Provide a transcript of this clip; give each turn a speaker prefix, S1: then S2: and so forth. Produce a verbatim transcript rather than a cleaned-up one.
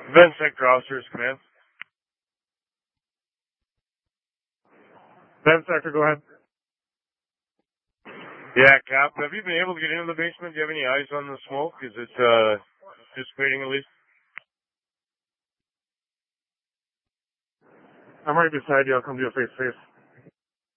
S1: Event sector officers, command. Event sector, go ahead. Yeah, Cap, have you been able to get into the basement? Do you have any eyes on the smoke? Is it uh, dissipating at least? I'm right beside you. I'll come to you face to face.